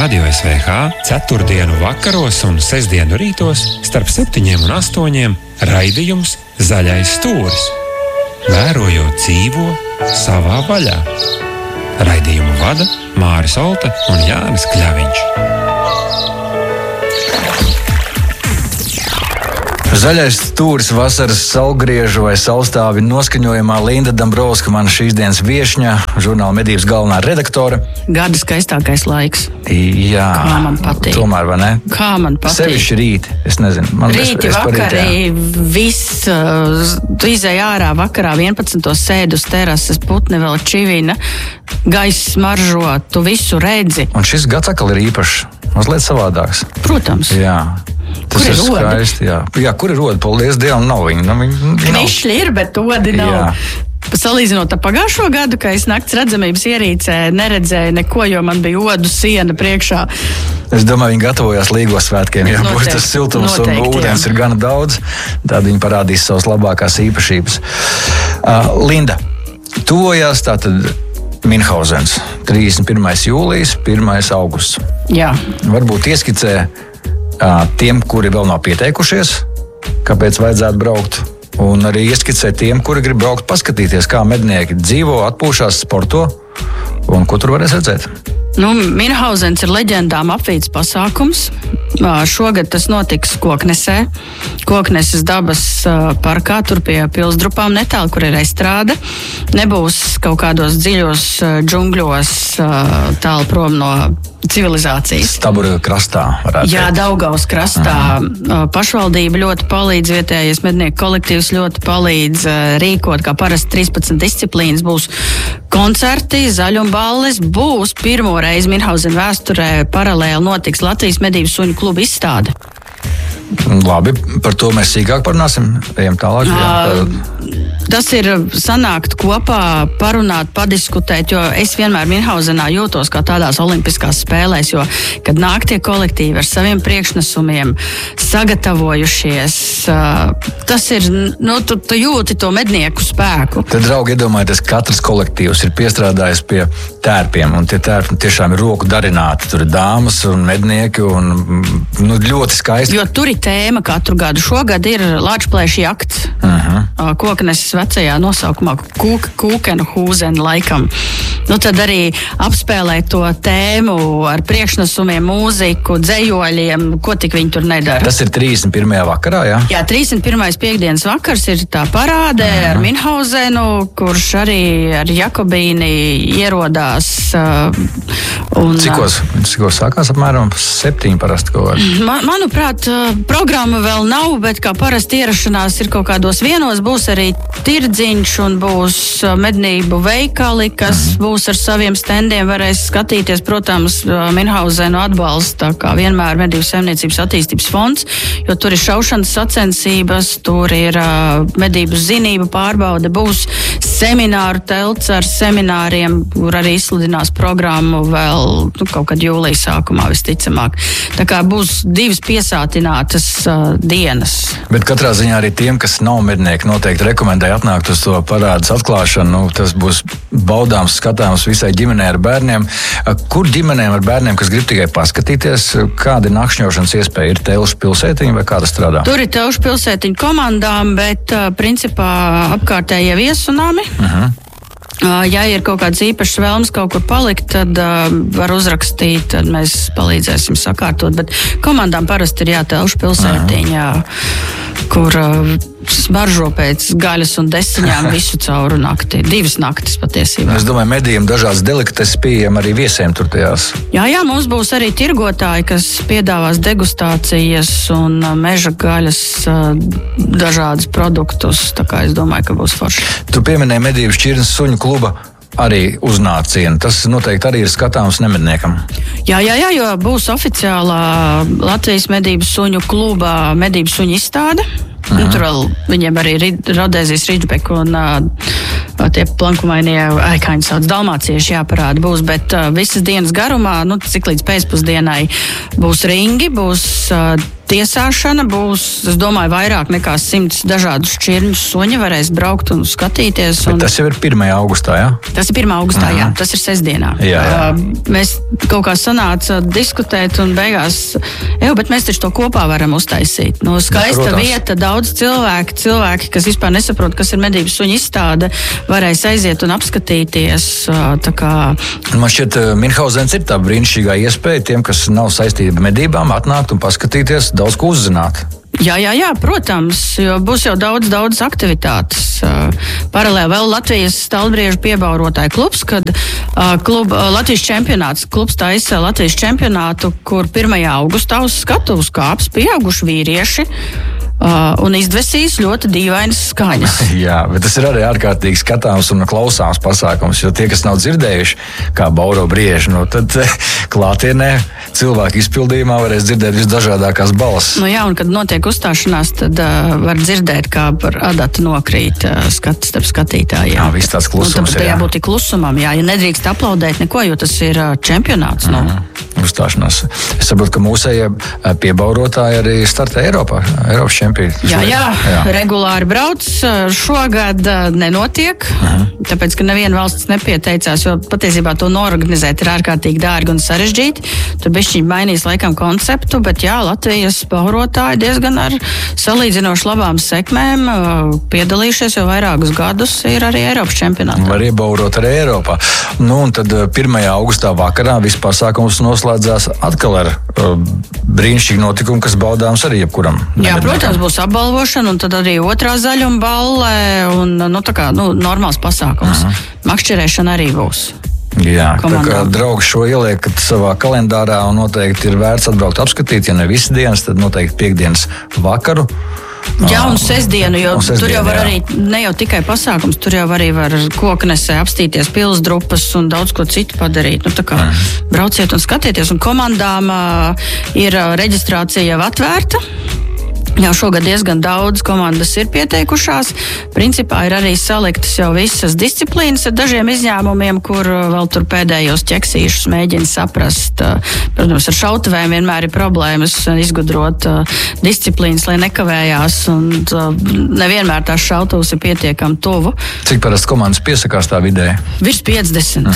Radio SVH ceturtdienu vakaros un sestdienu rītos starp 7 un 8 raidījums Zaļais stūris. Vērojot dzīvo savā vaļā. Raidījumu vada Māris Olta un Jānis Kļaviņš. Zaļais stūris vasaras saulgriežu vai saulstāvi noskaņojumā Linda Dambrovska, mana šīs dienas viešņa, žurnāla Medības galvenā redaktore. Gada skaistākais laiks. Jā, kā man patīk. Tomēr, vai ne? Kā man patīk. Sevišķi rīti, es nezinu. Rīti, vakari, viss, tu izēj ārā vakarā 11. sēd uz terases, putni vēl čivina, gaiss smaržo, tu visu redzi. Un šis gads atkal ir īpašs, mazliet savādāks. Protams. Jā. Tas kur ir skaisti, jā, kur ir rodi? Paldies Dievam, nav viņi. Mišļi ir, bet odi nav. Jā. Salīdzinot ar pagājušo gadu, ka es nakts redzamības ierīcē neredzēju neko, jo man bija odu siena priekšā. Es domāju, viņi gatavojās Līgo svētkiem, ja būs tas siltums un ūdens ir gana daudz, tad viņi parādīs savas labākās īpašības. Linda, tuvojās tātad Minhausens, 31. jūlijas, 1. augusts. Jā. Varbūt ieskicē tiem, kuri vēl nav pieteikušies, kāpēc vajadzētu braukt, un arī ieskicē tiem, kuri grib braukt paskatīties, kā mednieki dzīvo, atpūšās, sporto, un ko tur varēs redzēt. Minhausens ir leģendām apvīts pasākums. Šogad tas notiks Koknesē, Kokneses dabas parkā, tur pie pilsdrupām netālu, kur ir estrāde. Nebūs kaut kādos dziļos džungļos tālu prom no civilizācijas. Stabura krastā varētu. Jā, Daugavas krastā. Pašvaldība ļoti palīdz, vietējais mednieku kolektīvs ļoti palīdz rīkot, kā parasti 13 disciplīnas. Būs koncerti, zaļumballes, būs pirmo reizi Minhausena vēsturē paralēli notiks Latvijas medību suņu kluba izstāde. Labi, par to mēs sīkāk parunāsim. Ejam tālāk. Tas ir sanākt kopā, parunāt, padiskutēt, jo es vienmēr Minhausenā jūtos kā tādās olimpiskās spēlēs, jo, kad nāk tie kolektīvi ar saviem priekšnesumiem, sagatavojušies, tas ir, tu jūti to mednieku spēku. Tad, draugi, iedomājieties, katrs kolektīvs ir piestrādājis pie tērpiem, un tie tērpi tiešām ir roku darināti. Tur ir dāmas un mednieki, un ļoti skaisti. Jo tur ir tēma katru gadu. Šogad ir Lāčplēša jakts. Kokneses vecajā nosaukumā Kūkenhūzen laikam. Tad arī apspēlēt to tēmu ar priekšnesumiem, mūziku, dzejoļiem, ko tik viņi tur nedara. Tas ir 31. vakarā, jā? Jā, 31. piekdienas vakars ir tā parāde ar Minhausenu, kurš arī ar Jakobīni ierodās. Cikos sākās apmēram 7 parasti kaut kādā? Manuprāt, programma vēl nav, bet kā parasti ierašanās ir kaut kādos vienos, būs arī tirdziņš un būs mednību veikali, kas būs ar saviem standiem, varēs skatīties, protams, Minhausenu atbalsta, kā vienmēr Medību saimniecības attīstības fonds, jo tur ir šaušanas sacensības, tur ir medību zinību pārbaude, būs semināru telts ar semināriem, kur arī izsludinās programmu vēl kaut kad jūlija sākumā visticamāk. Tā kā būs 2 piesātinātas dienas. Bet katrā ziņā arī tiem, kas nav mednieki, noteikti rekomendēju atnākt uz to parādes atklāšanu. Tas būs baudāms, skatāms visai ģimenei ar bērniem. Kur ģimenēm ar bērniem, kas grib tikai paskatīties, kāda ir nakšņošanas iespēja? Ir Telšu pilsētiņa vai kāda strādā? Tur ir Telšu pilsētiņa komandām, bet principā apkārtējie viesunami. Ja ir kaut kāds īpašs vēlms kaut kur palikt, tad var uzrakstīt, tad mēs palīdzēsim sakārtot. Bet komandām parasti ir Telšu pilsētiņā, kur smaržo pēc gaļas un desiņām visu cauru nakti. 2 naktis patiesībā. Es domāju, medījiem dažādas delikateses pieejam arī viesiem tur tajās. Jā, mums būs arī tirgotāji, kas piedāvās degustācijas un meža gaļas dažādus produktus. Tā kā es domāju, ka būs forši. Tu pieminēji Medību šķirnes suņu kluba arī uznācienu. Tas noteikti arī ir skatāms nemedniekam. Jā, jo būs oficiālā Latvijas medību suņu kluba medību suņu izstāde. Tur vēl viņiem arī Rodēzijas Ridžbek un tie plankumainie aikāņi sauc dalmācieši jāparāda būs, bet visas dienas garumā, cik līdz pēcpusdienai būs ringi, būs tiesāšana, būs, es domāju, vairāk nekā 100 dažādus šķirņus suņi varēs braukt un skatīties. Bet tas jau ir 1. augustā, jā? Tas ir 1. augustā, jā. Tas ir sestdienā. Jā. Mēs kaut kā sanāca diskutēt un beigās, bet mēs taču to kopā varam uztaisīt. Skaista vieta, daudz cilvēki, kas vispār nesaprot, kas ir medību suņu izstāde, varēs aiziet un apskatīties. Man šķiet, Minhauzens ir tā brīnišķīgā iespēja tiem, kas nav saistīti ar medībām, atnākt un paskatīties, daudz ko uzzināt. Jā, protams, jo būs jau daudz aktivitātes. Paralēli vēl Latvijas stalbriežu piebaurotāju klubs, kad Latvijas čempionāts, klubs taisa Latvijas čempionātu, kur 1. augustā uz skatuves kāps pieauguši vīrieši. Un izdvesīs ļoti dīvainas skaņas. Jā, bet tas ir arī ārkārtīgi skatāms un klausāms pasākums, jo tie, kas nav dzirdējuši, kā bauro brieži, tad klātienē cilvēku izpildījumā varēs dzirdēt visdažādākās balsis. Jā, un kad notiek uzstāšanās, tad var dzirdēt, kā par adatu nokrīt starp skatītājiem. Jā, viss tāds klusums ir. Jābūt klusumam, ja nedrīkst aplaudēt neko, jo tas ir čempionāts. Uzstāšanās. Es saprotu, ka mūsējie piebaurotāji arī startē Eiropas čempionātā. Jā, regulāri brauc. Šogad nenotiek, tāpēc, ka neviena valsts nepieteicās, jo patiesībā to norganizēt ir ārkārtīgi dārgi un sarežģīti. Tur bišķiņ mainīs laikam konceptu, bet jā, Latvijas baurotāji diezgan ar salīdzinoši labām sekmēm piedalījušies jau vairākus gadus, ir arī Eiropas čempionātā. Var iebaurot arī Eiropā. Un tad 1. augustā vakarā viss pasākums noslēdzās atkal ar brīnišķīgu notikumu, kas baudāms arī jebkuram. Jā, protams, būs apbalvošana, un tad arī otrā zaļuma balle, un normāls pasākums. Makšķerēšana arī būs. Jā, tā kā draugi šo ieliekat savā kalendārā, un noteikti ir vērts atbraukt apskatīt, ja ne visas dienas, tad noteikti piekdienas vakaru. Jā, un sestdienu, jo tur jau var arī, ne jau tikai pasākums, tur jau arī var koknesē apstīties pilsdrupas un daudz ko citu padarīt. Brauciet un skatieties, un komandām ir reģistrācija jau atvērta. Jau šogad diezgan daudz komandas ir pieteikušās. Principā ir arī saliktas jau visas disciplīnas ar dažiem izņēmumiem, kur vēl tur pēdējos ķeksīšus mēģina saprast. Protams, ar šautuvēm vienmēr ir problēmas izgudrot disciplīnas, lai nekavējās, un nevienmēr tās šautuvas ir pietiekami tuvu. Cik parasti komandas piesakās tā vidē? Virs 50.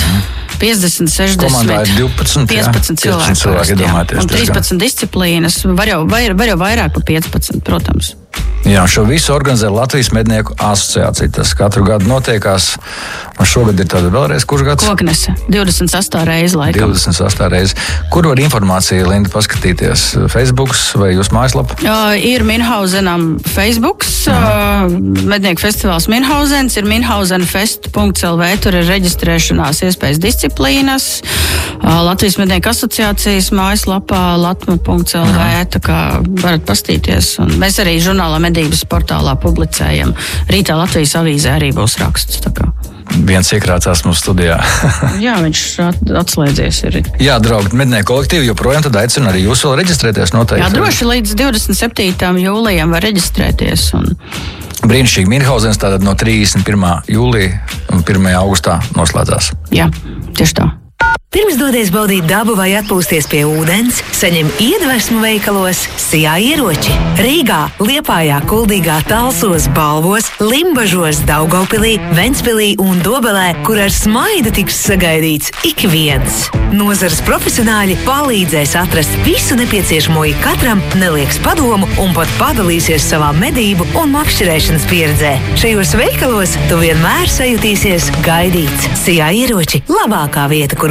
50, 60. Komandā ir 12, 15 cilvēki, un 13 disciplīnas. Var jau vairāk par 15, protams. Jā, šo visu organizē Latvijas mednieku asociācija. Tas katru gadu notiekās. Un šogad ir tāda vēlreiz, kurš gads? Koknese. 28. reize laikam. 28. reize. Kur var informāciju, Linda, paskatīties? Facebooks vai jūs mājaslapa? Ir Minhausenam Facebooks. Mednieku festivāls Minhausens. Ir minhausenfest.lv. Tur ir reģistrēšanās iespējas disciplīnas. Latvijas mednieku asociācijas mājaslapā latma.lv. Tā kā varat pastīties. Un mēs arī žurnālā medības portālā publicējam. Rītā Latvijas avīzē arī būs raksts. Viens iekrācās mums studijā. Jā, viņš atslēdzies. Jā, draugi, mednieku kolektīvi joprojām tad aicinu arī jūs vēl reģistrēties noteikti. Jā, droši līdz 27. jūlijam var reģistrēties. Brīnišķīgi Minhauzens tātad no 31. jūlija un 1. augustā noslēdzās. Jā, tieši tā. Pirms dodies baudīt dabu vai atpūsties pie ūdens, saņem iedvesmu veikalos Sijā ieroči. Rīgā, Liepājā, Kuldīgā, Talsos, Balvos, Limbažos, Daugavpilī, Ventspilī un Dobelē, kur ar smaidu tiks sagaidīts ik viens. Nozares profesionāļi palīdzēs atrast visu nepieciešamo ikatram, nelieks padomu un pat padalīsies savā medību un makšķerēšanas pieredzē. Šajos veikalos tu vienmēr sajutīsies gaidīts. Sijā ieroči – labākā vieta, kur